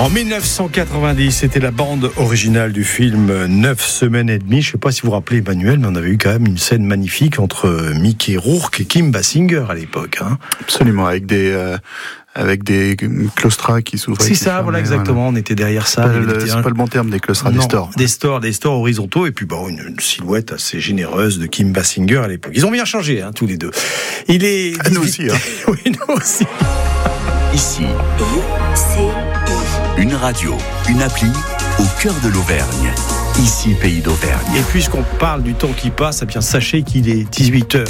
En 1990, c'était la bande originale du film 9 semaines et demie. Je ne sais pas si vous vous rappelez, Emmanuel, mais on avait eu quand même une scène magnifique entre Mickey Rourke et Kim Basinger à l'époque. Absolument, avec des claustras qui s'ouvraient. C'est ça, voilà, exactement. Voilà. On était derrière ça. C'est pas le bon terme, des claustras, des stores. Des stores horizontaux, et puis une silhouette assez généreuse de Kim Basinger à l'époque. Ils ont bien changé, tous les deux. Il est... Nous aussi, Oui, nous aussi. Ici, une radio, une appli au cœur de l'Auvergne. Ici, Pays d'Auvergne. Et puisqu'on parle du temps qui passe, bien sachez qu'il est 18h.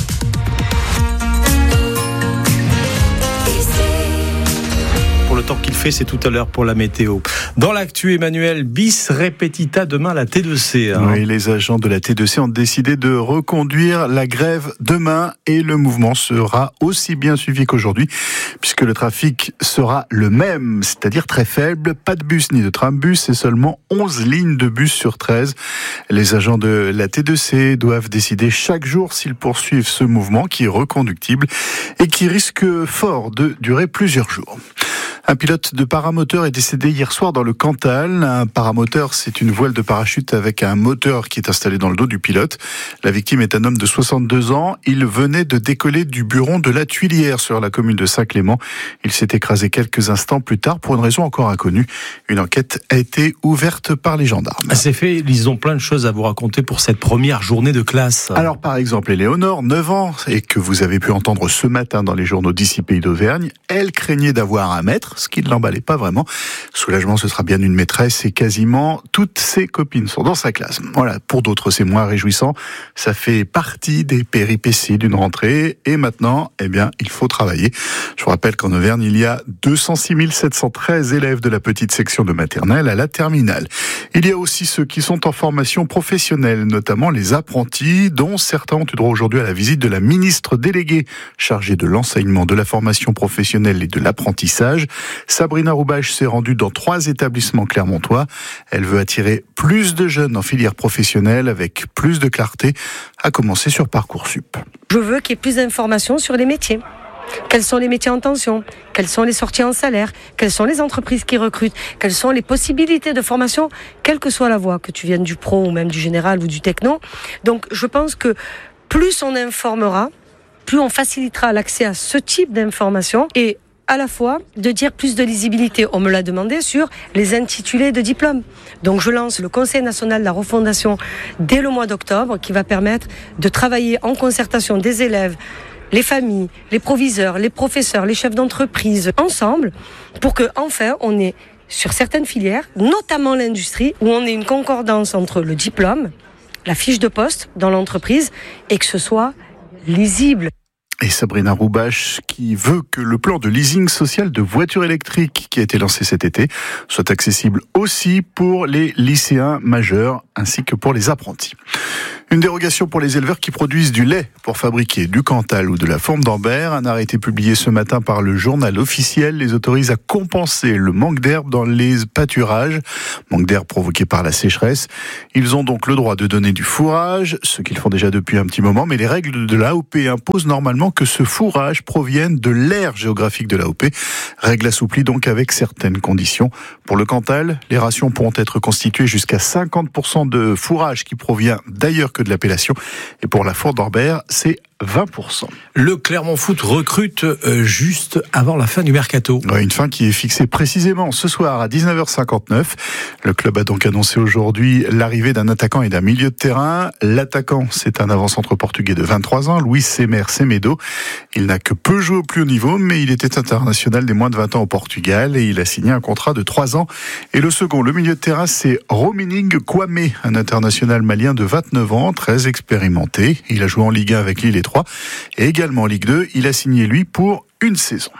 Pour le temps qu'il fait, c'est tout à l'heure pour la météo. Dans l'actu, Emmanuel, bis repetita demain la T2C. Oui, les agents de la T2C ont décidé de reconduire la grève demain et le mouvement sera aussi bien suivi qu'aujourd'hui puisque le trafic sera le même, c'est-à-dire très faible. Pas de bus ni de trambus et seulement 11 lignes de bus sur 13. Les agents de la T2C doivent décider chaque jour s'ils poursuivent ce mouvement qui est reconductible et qui risque fort de durer plusieurs jours. Un pilote de paramoteur est décédé hier soir dans le Cantal. Un paramoteur, c'est une voile de parachute avec un moteur qui est installé dans le dos du pilote. La victime est un homme de 62 ans. Il venait de décoller du buron de la Tuilière sur la commune de Saint-Clément. Il s'est écrasé quelques instants plus tard pour une raison encore inconnue. Une enquête a été ouverte par les gendarmes. C'est fait, ils ont plein de choses à vous raconter pour cette première journée de classe. Alors par exemple, Éléonore, 9 ans, et que vous avez pu entendre ce matin dans les journaux d'ici Pays d'Auvergne, elle craignait d'avoir un maître, ce qui ne l'emballait pas vraiment. Soulagement, ce sera bien une maîtresse et quasiment toutes ses copines sont dans sa classe. Voilà, pour d'autres, c'est moins réjouissant. Ça fait partie des péripéties d'une rentrée et maintenant, il faut travailler. Je vous rappelle qu'en Auvergne, il y a 206 713 élèves de la petite section de maternelle à la terminale. Il y a aussi ceux qui sont en formation professionnelle, notamment les apprentis, dont certains ont eu droit aujourd'hui à la visite de la ministre déléguée chargée de l'enseignement, de la formation professionnelle et de l'apprentissage. Sabrina Roubache s'est rendue dans 3 établissements clermontois. Elle veut attirer plus de jeunes en filière professionnelle avec plus de clarté, à commencer sur Parcoursup. Je veux qu'il y ait plus d'informations sur les métiers. Quels sont les métiers en tension ? Quelles sont les sorties en salaire ? Quelles sont les entreprises qui recrutent ? Quelles sont les possibilités de formation ? Quelle que soit la voie, que tu viennes du pro ou même du général ou du techno. Donc je pense que plus on informera, plus on facilitera l'accès à ce type d'informations et à la fois de dire plus de lisibilité. On me l'a demandé sur les intitulés de diplômes. Donc je lance le Conseil national de la refondation dès le mois d'octobre qui va permettre de travailler en concertation des élèves, les familles, les proviseurs, les professeurs, les chefs d'entreprise, ensemble, pour que enfin on ait sur certaines filières, notamment l'industrie, où on ait une concordance entre le diplôme, la fiche de poste dans l'entreprise et que ce soit lisible. Et Sabrina Roubache qui veut que le plan de leasing social de voitures électriques qui a été lancé cet été soit accessible aussi pour les lycéens majeurs ainsi que pour les apprentis. Une dérogation pour les éleveurs qui produisent du lait pour fabriquer du Cantal ou de la fourme d'Ambert. Un arrêté publié ce matin par le journal officiel les autorise à compenser le manque d'herbe dans les pâturages. Manque d'herbe provoqué par la sécheresse. Ils ont donc le droit de donner du fourrage, ce qu'ils font déjà depuis un petit moment, mais les règles de l'AOP imposent normalement que ce fourrage provienne de l'aire géographique de l'AOP. Règle assouplie donc avec certaines conditions. Pour le Cantal, les rations pourront être constituées jusqu'à 50% de fourrage qui provient d'ailleurs que de l'appellation. Et pour la fourme d'Ambert, c'est 20%. Le Clermont Foot recrute juste avant la fin du mercato. Ouais, une fin qui est fixée précisément ce soir à 19h59. Le club a donc annoncé aujourd'hui l'arrivée d'un attaquant et d'un milieu de terrain. L'attaquant, c'est un avant-centre portugais de 23 ans, Luis Semer Semedo. Il n'a que peu joué au plus haut niveau, mais il était international des moins de 20 ans au Portugal et il a signé un contrat de 3 ans. Et le second, le milieu de terrain, c'est Romining Kwame, un international malien de 29 ans, très expérimenté. Il a joué en Ligue 1 avec Lille et et également en Ligue 2, il a signé lui pour une saison.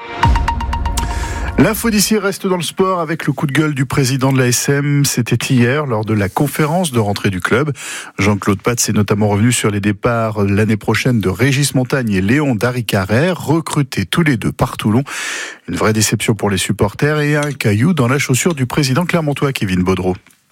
L'info d'ici reste dans le sport avec le coup de gueule du président de l'ASM. C'était hier lors de la conférence de rentrée du club. Jean-Claude Patz est notamment revenu sur les départs l'année prochaine de Régis Montagne et Léon Darry-Carrère, recrutés tous les deux par Toulon. Une vraie déception pour les supporters et un caillou dans la chaussure du président clermontois Kevin Baudreau.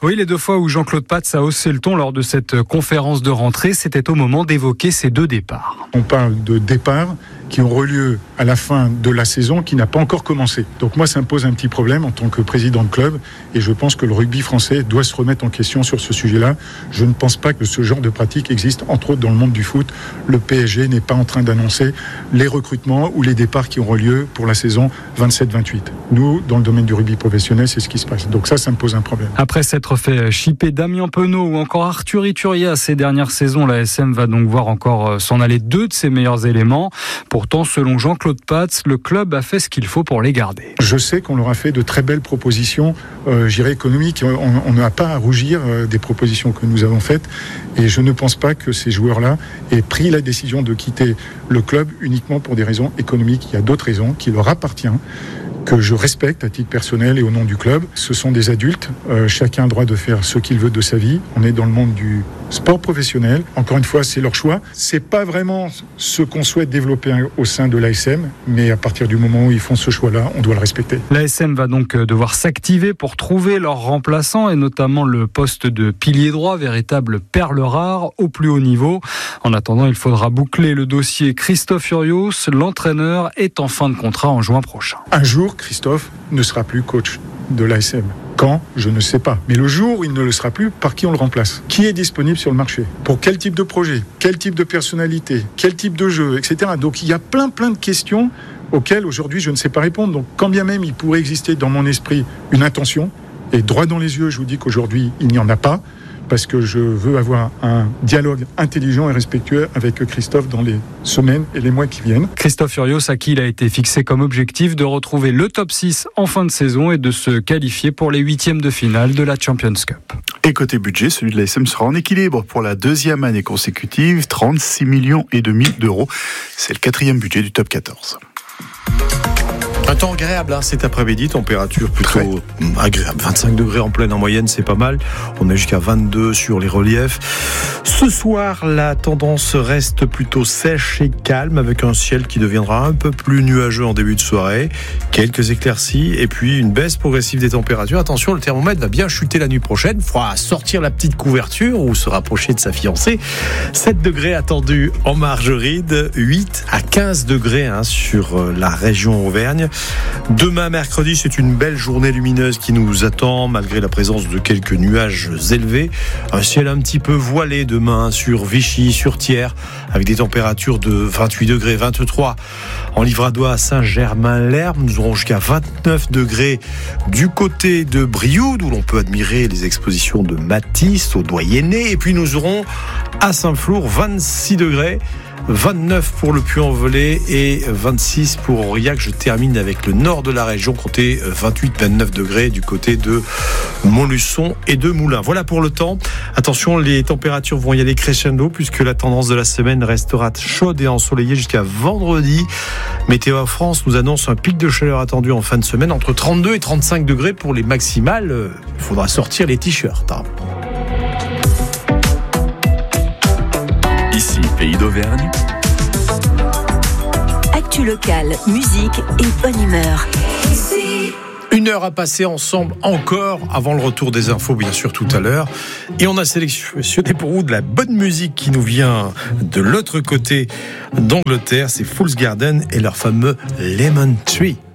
Oui, les 2 fois où Jean-Claude Patz a haussé le ton lors de cette conférence de rentrée, c'était au moment d'évoquer ces 2 départs. On parle de départs qui auront lieu à la fin de la saison qui n'a pas encore commencé. Donc moi, ça me pose un petit problème en tant que président de club et je pense que le rugby français doit se remettre en question sur ce sujet-là. Je ne pense pas que ce genre de pratique existe, entre autres dans le monde du foot. Le PSG n'est pas en train d'annoncer les recrutements ou les départs qui auront lieu pour la saison 27-28. Nous, dans le domaine du rugby professionnel, c'est ce qui se passe. Donc ça me pose un problème. Après s'être fait chipper Damien Penaud ou encore Arthur Iturria ces dernières saisons, la SM va donc voir encore s'en aller 2 de ses meilleurs éléments. Pourtant, selon Jean-Claude Patz, le club a fait ce qu'il faut pour les garder. Je sais qu'on leur a fait de très belles propositions, économiques. On n'a pas à rougir des propositions que nous avons faites. Et je ne pense pas que ces joueurs-là aient pris la décision de quitter le club uniquement pour des raisons économiques. Il y a d'autres raisons qui leur appartiennent, que je respecte à titre personnel et au nom du club. Ce sont des adultes, chacun a le droit de faire ce qu'il veut de sa vie. On est dans le monde du sport professionnel. Encore une fois, c'est leur choix. C'est pas vraiment ce qu'on souhaite développer au sein de l'ASM, mais à partir du moment où ils font ce choix-là, on doit le respecter. L'ASM va donc devoir s'activer pour trouver leur remplaçant et notamment le poste de pilier droit, véritable perle rare au plus haut niveau. En attendant, il faudra boucler le dossier Christophe Furios. L'entraîneur est en fin de contrat en juin prochain. Un jour, Christophe ne sera plus coach de l'ASM. Quand ? Je ne sais pas. Mais le jour où il ne le sera plus, par qui on le remplace ? Qui est disponible sur le marché ? Pour quel type de projet ? Quel type de personnalité ? Quel type de jeu ? Etc. Donc il y a plein de questions auxquelles aujourd'hui je ne sais pas répondre. Donc quand bien même il pourrait exister dans mon esprit une intention, et droit dans les yeux je vous dis qu'aujourd'hui il n'y en a pas, parce que je veux avoir un dialogue intelligent et respectueux avec Christophe dans les semaines et les mois qui viennent. Christophe Furios, à qui il a été fixé comme objectif de retrouver le top 6 en fin de saison et de se qualifier pour les 8e de finale de la Champions Cup. Et côté budget, celui de l'ASM sera en équilibre pour la 2e année consécutive, 36,5 millions d'euros. C'est le 4e budget du top 14. Un temps agréable cet après-midi, température plutôt agréable. 25 degrés en pleine en moyenne, c'est pas mal. On est jusqu'à 22 sur les reliefs. Ce soir, la tendance reste plutôt sèche et calme avec un ciel qui deviendra un peu plus nuageux en début de soirée. Quelques éclaircies et puis une baisse progressive des températures. Attention, le thermomètre va bien chuter la nuit prochaine. Il faudra sortir la petite couverture ou se rapprocher de sa fiancée. 7 degrés attendus en Margeride, 8 à 15 degrés sur la région Auvergne. Demain, mercredi, c'est une belle journée lumineuse qui nous attend, malgré la présence de quelques nuages élevés. Un ciel un petit peu voilé demain sur Vichy, sur Thiers, avec des températures de 28 degrés, 23 en Livradois à Saint-Germain-l'Herbe. Nous aurons jusqu'à 29 degrés du côté de Brioude, où l'on peut admirer les expositions de Matisse au Doyenné. Et puis nous aurons à Saint-Flour 26 degrés. 29 pour le Puy-en-Velay et 26 pour Aurillac. Je termine avec le nord de la région, comptez 28-29 degrés du côté de Montluçon et de Moulins. Voilà pour le temps. Attention, les températures vont y aller crescendo puisque la tendance de la semaine restera chaude et ensoleillée jusqu'à vendredi. Météo France nous annonce un pic de chaleur attendu en fin de semaine entre 32 et 35 degrés pour les maximales. Il faudra sortir les t-shirts. Ici, Pays d'Auvergne. Actu locale, musique et bonne humeur. Une heure à passer ensemble encore avant le retour des infos, bien sûr, tout à l'heure. Et on a sélectionné pour vous de la bonne musique qui nous vient de l'autre côté d'Angleterre. C'est Fool's Garden et leur fameux Lemon Tree.